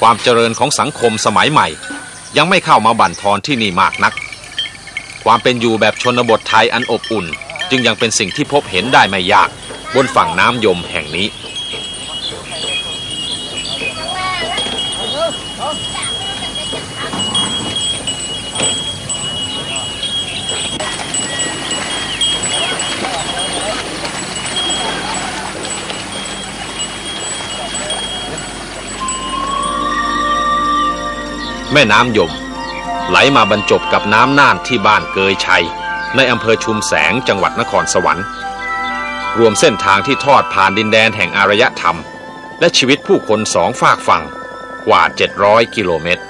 ความเจริญของสังคมสมัยใหม่ยังไม่เข้ามาบั่นทอนที่นี่มากนักความเป็นอยู่แบบชนบทไทยอันอบอุ่นจึงยังเป็นสิ่งที่พบเห็นได้ไม่ยากบนฝั่งน้ำยมแห่งนี้แม่น้ำยมไหลมาบรรจบกับน้ำน่านที่บ้านเกยชัยในอำเภอชุมแสงจังหวัดนครสวรรค์รวมเส้นทางที่ทอดผ่านดินแดนแห่งอารยธรรมและชีวิตผู้คนสองฝากฝั่งกว่า700 กิโลเมตร